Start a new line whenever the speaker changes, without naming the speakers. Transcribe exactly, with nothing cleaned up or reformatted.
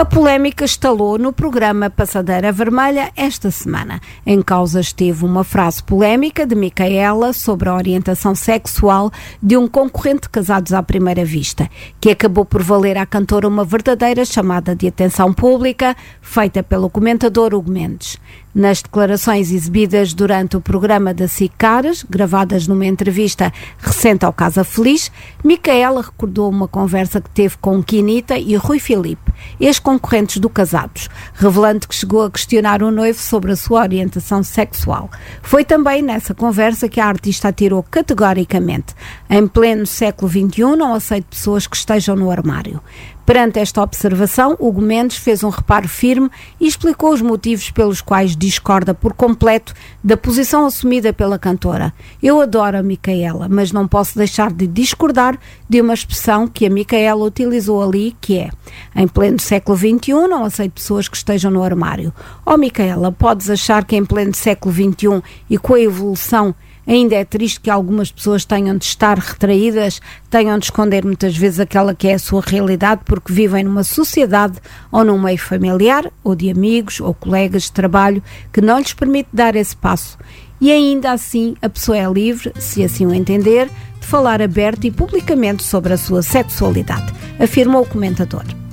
A polémica estalou no programa Passadeira Vermelha esta semana. Em causa esteve uma frase polémica de Micaela sobre a orientação sexual de um concorrente de Casados à Primeira Vista, que acabou por valer à cantora uma verdadeira chamada de atenção pública, feita pelo comentador Hugo Mendes. Nas declarações exibidas durante o programa da SIC Caras, gravadas numa entrevista recente ao Casa Feliz, Micaela recordou uma conversa que teve com Quinita e Rui Filipe, ex-concorrentes do Casados, revelando que chegou a questionar o noivo sobre a sua orientação sexual. Foi também nessa conversa que a artista atirou categoricamente: em pleno século vinte e um não aceito pessoas que estejam no armário. Perante esta observação, Hugo Mendes fez um reparo firme e explicou os motivos pelos quais discorda por completo da posição assumida pela cantora. Eu adoro a Micaela, mas não posso deixar de discordar de uma expressão que a Micaela utilizou ali, que é: em pleno século vinte e um não aceito pessoas que estejam no armário. Oh Micaela, podes achar que em pleno século vinte e um e com a evolução ainda é triste que algumas pessoas tenham de estar retraídas, tenham de esconder muitas vezes aquela que é a sua realidade porque vivem numa sociedade ou num meio familiar ou de amigos ou colegas de trabalho que não lhes permite dar esse passo. E ainda assim a pessoa é livre, se assim o entender, de falar aberto e publicamente sobre a sua sexualidade, afirmou o comentador.